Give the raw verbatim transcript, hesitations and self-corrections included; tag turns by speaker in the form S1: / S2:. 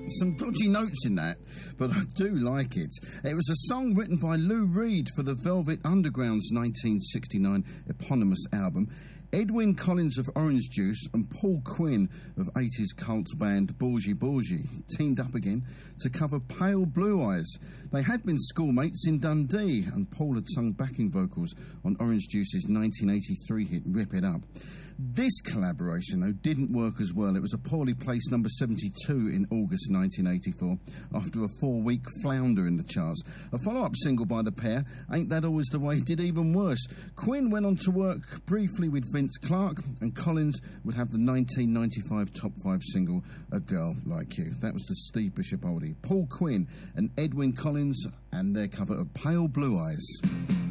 S1: Some dodgy notes in that, but I do like it. It was a song written by Lou Reed for the Velvet Underground's nineteen sixty-nine eponymous album. Edwyn Collins of Orange Juice and Paul Quinn of eighties cult band Borgie Borgie teamed up again to cover Pale Blue Eyes. They had been schoolmates in Dundee, and Paul had sung backing vocals on Orange Juice's nineteen eighty-three hit Rip It Up. This collaboration, though, didn't work as well. It was a poorly placed number seventy-two in August nineteen eighty-four after a four-week flounder in the charts. A follow-up single by the pair, Ain't That Always the Way, did even worse. Quinn went on to work briefly with Vince Clarke, and Collins would have the nineteen ninety-five top five single, A Girl Like You. That was the Steve Bishop oldie. Paul Quinn and Edwyn Collins and their cover of Pale Blue Eyes.